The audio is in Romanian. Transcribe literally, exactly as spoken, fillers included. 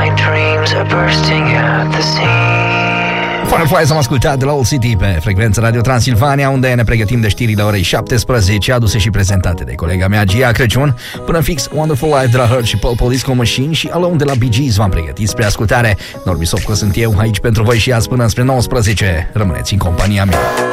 dreams are bursting at the seams. Fireflies am ascultat de la Old City pe frecvența Radio Transilvania, unde ne pregătim de știrile orei șaptesprezece, aduse și prezentate de colega mea Gia Crăciun. Până fix Wonderful Life de la Her și Purple Disco Machine și Alone de la Bee Gees v-am pregătit spre ascultare. Norbi Sofco sunt eu aici pentru voi și azi până spre nouăsprezece. Rămâneți în compania mea.